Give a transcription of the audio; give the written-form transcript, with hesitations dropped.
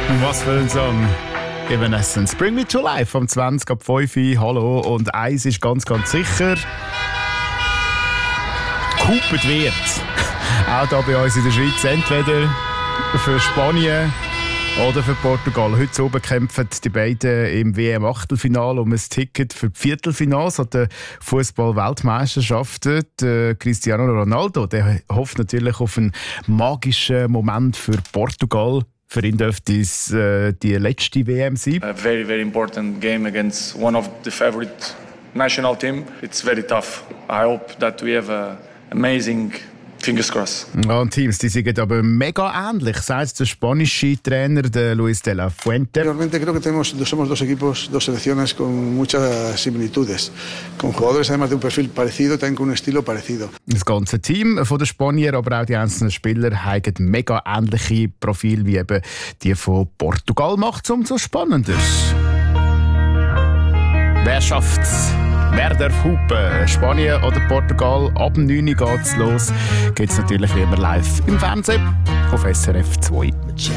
Was für ein Song. Evanescence. Bring Me to Life am 20 ab 5 Uhr. Hallo. Und eins ist ganz, ganz sicher. Gehupert wird. Auch hier bei uns in der Schweiz. Entweder für Spanien oder für Portugal. Heute oben kämpfen die beiden im WM-Achtelfinale um ein Ticket für die Viertelfinals an der Fußball-Weltmeisterschaften. Cristiano Ronaldo, der hofft natürlich auf einen magischen Moment für Portugal. Für ihn dürfte es die letzte WM sein. A very, very important game against one of the favorite national team. It's very tough. I hope that we have an amazing fingers crossed. Ja, und Teams, die sind aber mega ähnlich, sagt der spanische Trainer der Luis de la Fuente. Realmente creo que somos dos equipos, dos selecciones con muchas similitudes, con jugadores además de un perfil parecido, también con un estilo parecido. Das ganze Team von den Spaniern, aber auch die einzelnen Spieler haben mega ähnliche Profile wie eben die von Portugal. Macht es umso spannender. Wer schafft's? Wer darf hupen? Spanien oder Portugal? Ab 9 Uhr geht's los. Geht's natürlich wie immer live im Fernsehen auf SRF 2.